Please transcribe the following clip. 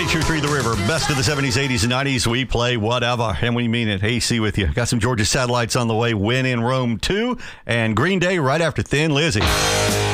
92.3 The River. Best of the 70s, 80s, and 90s. We play whatever, and we mean it. AC with you. Got some Georgia Satellites on the way. Win in Rome 2, and Green Day right after Thin Lizzy.